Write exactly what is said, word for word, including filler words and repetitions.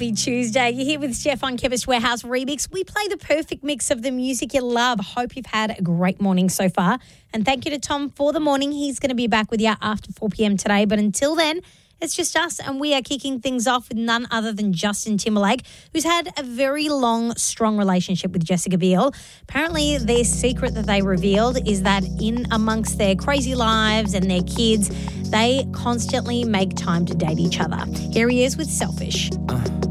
happy Tuesday. You're here with Steph on Chemist Warehouse Remix. We play the perfect mix of the music you love. Hope you've had a great morning so far. And thank you to Tom for the morning. He's going to be back with you after four p.m. today. But until then, it's just us, and we are kicking things off with none other than Justin Timberlake, who's had a very long, strong relationship with Jessica Biel. Apparently, their secret that they revealed is that in amongst their crazy lives and their kids, they constantly make time to date each other. Here he is with Selfish. Uh.